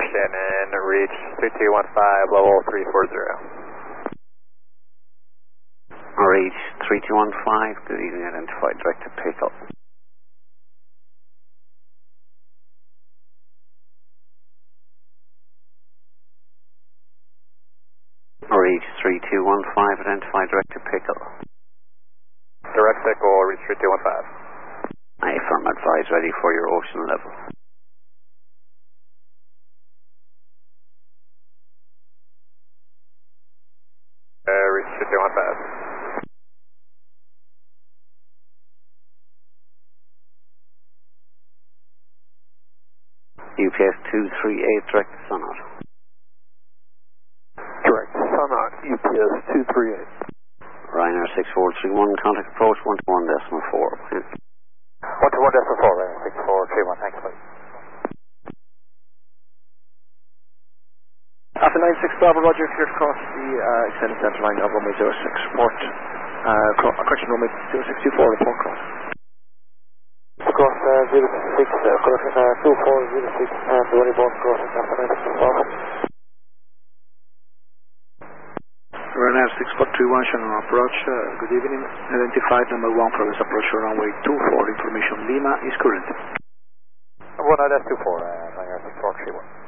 Shannon, reach 3215, level 340. Reach 3215, good evening, identified direct to Pickle. Reach 3215, identified direct to Pickle. Direct Pickle, reach 3215. Firm advise, ready for your ocean level. Reach 3215. UPS 238, direct to Sunout. Direct Sunout, UPS 238. Ryanair 6431, contact approach 121.4. 121.4, Ryanair 6431, thanks, please. After 96 Bravo, Roger, cleared across the extended centre line of runway 06, report, correction runway 0624, report cross. Cross 06, correction 2406, and the runway board crossing after 96 Bravo. Ryanair 6431, Shannon approach, good evening, identified number 1 for this approach runway 24, information Lima is current. Number 1, that's 24, Ryanair 6431.